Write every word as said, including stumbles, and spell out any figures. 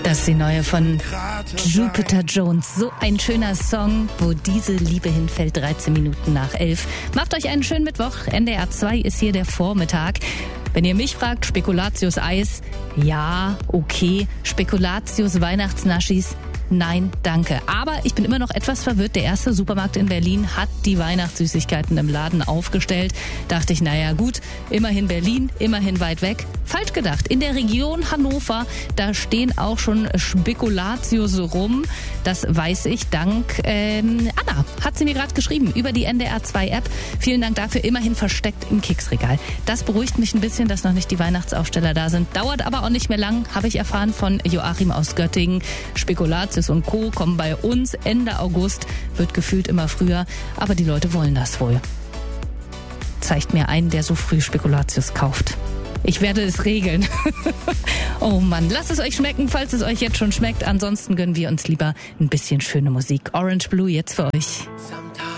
Das ist die neue von Jupiter Jones. So ein schöner Song, wo diese Liebe hinfällt, dreizehn Minuten nach elf. Macht euch einen schönen Mittwoch. N D R zwei ist hier der Vormittag. Wenn ihr mich fragt, Spekulatius Eis, ja, okay. Spekulatius Weihnachtsnaschis, nein, danke. Aber ich bin immer noch etwas verwirrt. Der erste Supermarkt in Berlin hat die Weihnachtssüßigkeiten im Laden aufgestellt. Dachte ich, naja gut, immerhin Berlin, immerhin weit weg. Falsch gedacht. In der Region Hannover, da stehen auch schon Spekulatius rum. Das weiß ich dank ähm, Anna. Hat sie mir gerade geschrieben über die N D R zwei App. Vielen Dank dafür. Immerhin versteckt im Keksregal. Das beruhigt mich ein bisschen, dass noch nicht die Weihnachtsaufsteller da sind. Dauert aber auch nicht mehr lang, habe ich erfahren von Joachim aus Göttingen. Spekulatius und Co. kommen bei uns Ende August. Wird gefühlt immer früher. Aber die Leute wollen das wohl. Zeigt mir einen, der so früh Spekulatius kauft. Ich werde es regeln. Oh Mann, lasst es euch schmecken, falls es euch jetzt schon schmeckt. Ansonsten gönnen wir uns lieber ein bisschen schöne Musik. Orange Blue jetzt für euch.